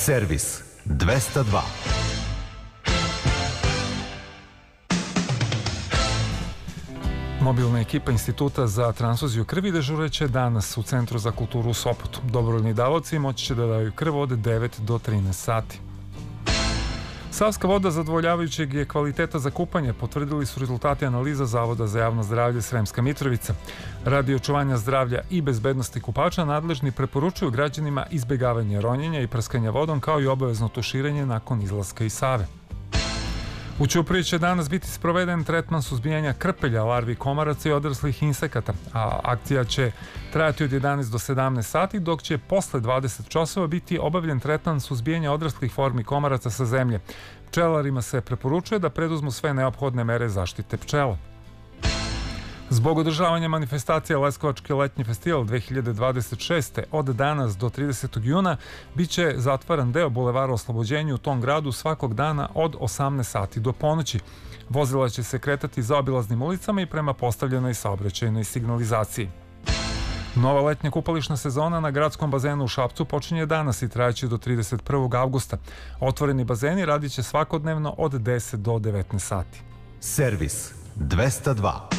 Servis 202. Mobilna ekipa Instituta za transfuziju krvi dežureće danas u Centru za kulturu u Sopotu. Dobrovoljni davaoci moći će da daju krv od 9 do 13 sati. Savska voda zadovoljavajućeg je kvaliteta za kupanje, potvrdili su rezultati analiza Zavoda za javno zdravlje Sremska Mitrovica. Radi očuvanja zdravlja i bezbednosti kupača, nadležni preporučuju građanima izbjegavanje ronjenja i prskanja vodom, kao i obavezno tuširanje nakon izlaska iz Save. U Ćupriji će danas biti sproveden tretman suzbijanja krpelja, larvi komaraca i odraslih insekata, a akcija će trajati od 11 do 17 sati, dok će posle 20 časova biti obavljen tretman suzbijanja odraslih formi komaraca sa zemlje. Pčelarima se preporučuje da preduzmu sve neophodne mere zaštite pčela. Zbog održavanja manifestacija Leskovački letnji festival 2026. od danas do 30. juna biće zatvaran deo bulevara Oslobođenja u tom gradu svakog dana od 18 sati do ponoći. Vozila će se kretati zaobilaznim ulicama i prema postavljenoj saobraćajnoj signalizaciji. Nova letnja kupališna sezona na gradskom bazenu u Šapcu počinje danas i trajaće do 31. avgusta. Otvoreni bazeni radit će svakodnevno od 10 do 19 sati. Servis 202.